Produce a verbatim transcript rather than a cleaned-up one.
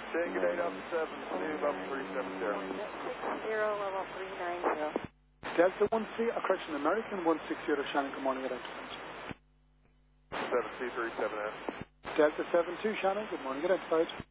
Saying good day, Delta seven, level three seven zero. six zero, level three nine zero. Delta one C, uh, correction, American one six zero, Shannon, good morning, good afternoon. seven two three seven F. Delta seven two, Shannon, good morning, good afternoon.